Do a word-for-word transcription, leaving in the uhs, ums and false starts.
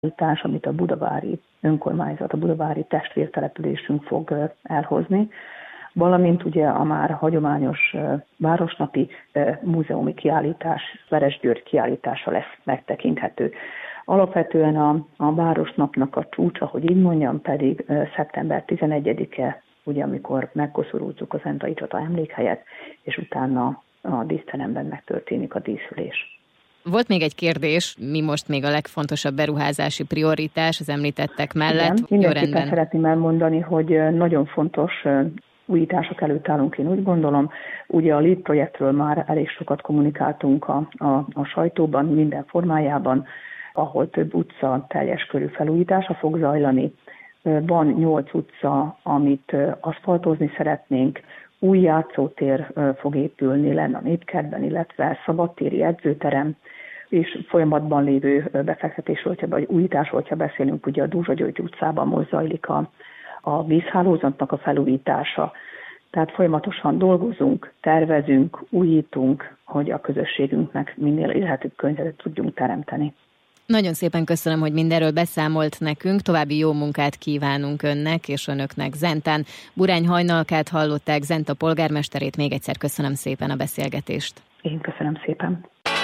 kiállítás, amit a budavári önkormányzat, a budavári testvértelepülésünk fog elhozni, valamint ugye a már hagyományos városnapi múzeumi kiállítás, Veresgyőr kiállítása lesz megtekinthető. Alapvetően a, a városnapnak a csúcsa, hogy így mondjam, pedig szeptember tizenegyedike, ugye amikor megkoszorúzzuk az Zentai csata emlékhelyet, és utána a díszteremben megtörténik a díszülés. Volt még egy kérdés, mi most még a legfontosabb beruházási prioritás az említettek mellett? Igen, mindenképpen szeretném elmondani, hogy nagyon fontos újítások előtt állunk, én úgy gondolom. Ugye a LEED projektről már elég sokat kommunikáltunk a, a, a sajtóban, minden formájában, ahol több utca teljes körű felújítása fog zajlani. Van nyolc utca, amit aszfaltozni szeretnénk, új játszótér fog épülni lenne a Népkertben, illetve szabadtéri edzőterem, és folyamatban lévő befektetésről, vagy újításról, hogyha beszélünk, ugye a Dózsa György utcában most zajlik a, a vízhálózatnak a felújítása. Tehát folyamatosan dolgozunk, tervezünk, újítunk, hogy a közösségünknek minél élhetőbb környezetet tudjunk teremteni. Nagyon szépen köszönöm, hogy mindenről beszámolt nekünk, további jó munkát kívánunk önnek és önöknek Zentán. Burány Hajnalkát hallották, Zenta polgármesterét, még egyszer köszönöm szépen a beszélgetést. Én köszönöm szépen.